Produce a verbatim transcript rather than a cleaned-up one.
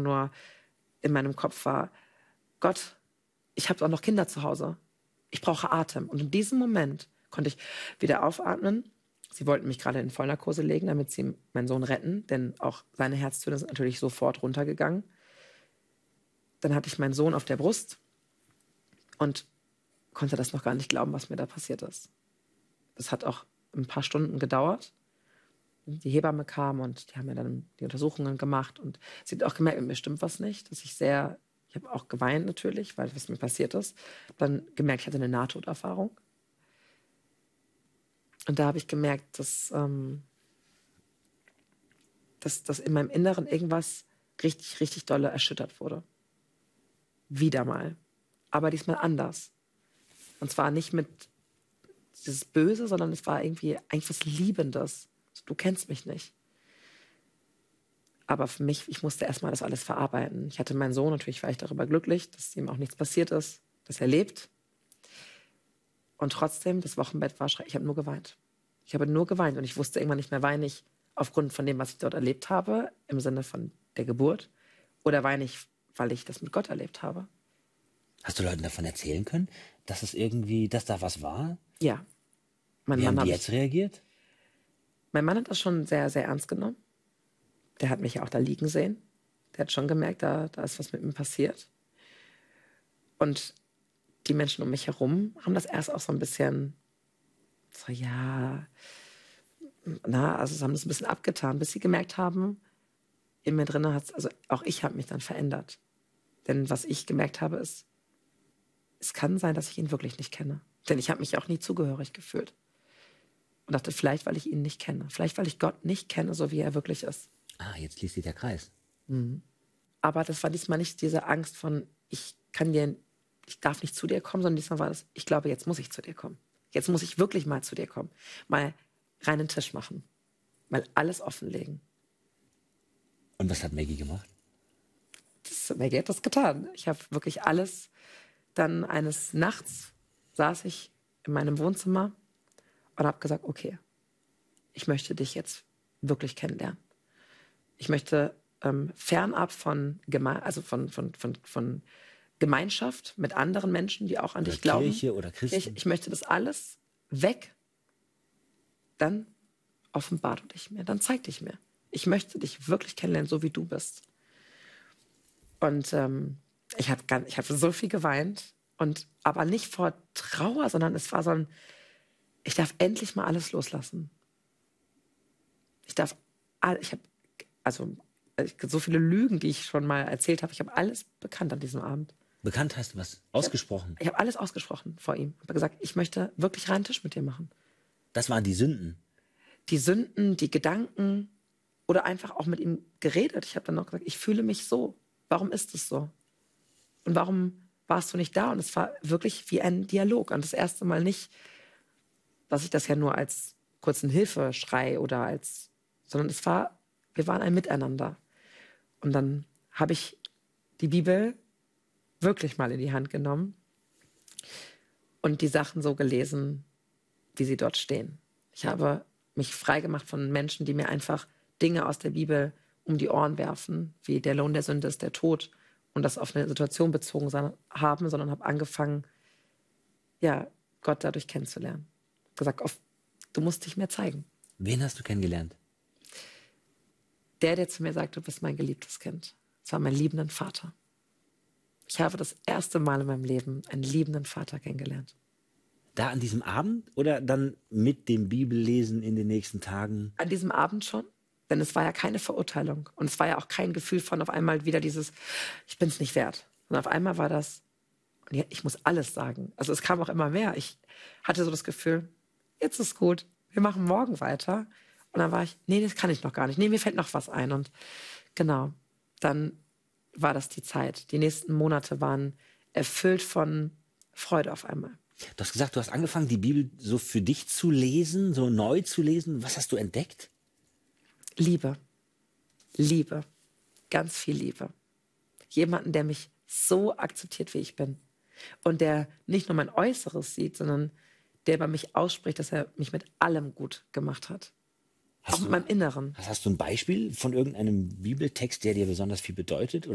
nur in meinem Kopf war, Gott, ich habe auch noch Kinder zu Hause. Ich brauche Atem. Und in diesem Moment konnte ich wieder aufatmen. Sie wollten mich gerade in Vollnarkose legen, damit sie meinen Sohn retten, denn auch seine Herztöne sind natürlich sofort runtergegangen. Dann hatte ich meinen Sohn auf der Brust und konnte das noch gar nicht glauben, was mir da passiert ist. Es hat auch ein paar Stunden gedauert. Die Hebamme kam und die haben mir dann die Untersuchungen gemacht und sie hat auch gemerkt, mit mir stimmt was nicht, dass ich sehr, ich habe auch geweint natürlich, weil was mir passiert ist. Dann gemerkt, ich hatte eine Nahtoderfahrung. Und da habe ich gemerkt, dass, ähm, dass, dass in meinem Inneren irgendwas richtig, richtig dolle erschüttert wurde. Wieder mal. Aber diesmal anders. Und zwar nicht mit dieses Böse, sondern es war irgendwie eigentlich was Liebendes. Du kennst mich nicht. Aber für mich, ich musste erstmal das alles verarbeiten. Ich hatte meinen Sohn, natürlich war ich darüber glücklich, dass ihm auch nichts passiert ist, dass er lebt. Und trotzdem, das Wochenbett war schrecklich. Ich habe nur geweint. Ich habe nur geweint und ich wusste irgendwann nicht mehr, weine ich aufgrund von dem, was ich dort erlebt habe, im Sinne von der Geburt, oder weine ich, weil ich das mit Gott erlebt habe. Hast du Leuten davon erzählen können, dass es irgendwie, dass da was war? Ja. Mein Wie Mann haben die hab jetzt ich, reagiert? mein Mann hat das schon sehr, sehr ernst genommen. Der hat mich ja auch da liegen sehen. Der hat schon gemerkt, da, da ist was mit mir passiert. Und die Menschen um mich herum haben das erst auch so ein bisschen, so ja, na, also sie haben das ein bisschen abgetan, bis sie gemerkt haben, in mir drin hat also auch ich habe mich dann verändert. Denn was ich gemerkt habe, ist, es kann sein, dass ich ihn wirklich nicht kenne. Denn ich habe mich auch nie zugehörig gefühlt. Und dachte, vielleicht, weil ich ihn nicht kenne. Vielleicht, weil ich Gott nicht kenne, so wie er wirklich ist. Ah, jetzt schließt sich der Kreis. Mhm. Aber das war diesmal nicht diese Angst von, ich kann dir, ich darf nicht zu dir kommen, sondern diesmal war das, ich glaube, jetzt muss ich zu dir kommen. Jetzt muss ich wirklich mal zu dir kommen. Mal reinen Tisch machen. Mal alles offenlegen. Und was hat Maggie gemacht? Das, Maggie hat das getan. Ich habe wirklich alles. Dann eines Nachts saß ich in meinem Wohnzimmer und habe gesagt, okay, ich möchte dich jetzt wirklich kennenlernen. Ich möchte ähm, fernab von, Geme also von, von, von, von Gemeinschaft mit anderen Menschen, die auch an Oder dich glauben. Kirche oder Christen? Ich, ich möchte das alles weg. Dann offenbar du dich mir, dann zeig dich mir. Ich möchte dich wirklich kennenlernen, so wie du bist. Und ähm, ich habe ich hab so viel geweint. Und, aber nicht vor Trauer, sondern es war so ein, ich darf endlich mal alles loslassen. Ich darf, all, ich habe, also so viele Lügen, die ich schon mal erzählt habe, ich habe alles bekannt an diesem Abend. Bekannt heißt was? Ausgesprochen? Ich habe hab alles ausgesprochen vor ihm. Ich habe gesagt, ich möchte wirklich reinen Tisch mit dir machen. Das waren die Sünden? Die Sünden, die Gedanken oder einfach auch mit ihm geredet. Ich habe dann noch gesagt, ich fühle mich so. Warum ist es so? Und warum warst du nicht da? Und es war wirklich wie ein Dialog. Und das erste Mal nicht, dass ich das ja nur als kurzen Hilfeschrei oder als, sondern es war, wir waren ein Miteinander. Und dann habe ich die Bibel wirklich mal in die Hand genommen und die Sachen so gelesen, wie sie dort stehen. Ich habe mich freigemacht von Menschen, die mir einfach Dinge aus der Bibel um die Ohren werfen, wie der Lohn der Sünde ist der Tod, und das auf eine Situation bezogen haben, sondern habe angefangen, ja, Gott dadurch kennenzulernen. Gesagt, auf, du musst dich mehr zeigen. Wen hast du kennengelernt? Der, der zu mir sagte, du bist mein geliebtes Kind. Das war mein liebenden Vater. Ich habe das erste Mal in meinem Leben einen liebenden Vater kennengelernt. Da an diesem Abend oder dann mit dem Bibellesen in den nächsten Tagen? An diesem Abend schon, denn es war ja keine Verurteilung. Und es war ja auch kein Gefühl von auf einmal wieder dieses, ich bin es nicht wert. Und auf einmal war das, und ja, ich muss alles sagen. Also es kam auch immer mehr. Ich hatte so das Gefühl, jetzt ist gut, wir machen morgen weiter. Und dann war ich, nee, das kann ich noch gar nicht. Nee, mir fällt noch was ein. Und genau, dann war das die Zeit. Die nächsten Monate waren erfüllt von Freude auf einmal. Du hast gesagt, du hast angefangen, die Bibel so für dich zu lesen, so neu zu lesen. Was hast du entdeckt? Liebe. Liebe. Ganz viel Liebe. Jemanden, der mich so akzeptiert, wie ich bin. Und der nicht nur mein Äußeres sieht, sondern der über mich ausspricht, dass er mich mit allem gut gemacht hat. Hast Auch mit du, meinem Inneren. Hast, hast du ein Beispiel von irgendeinem Bibeltext, der dir besonders viel bedeutet? Oder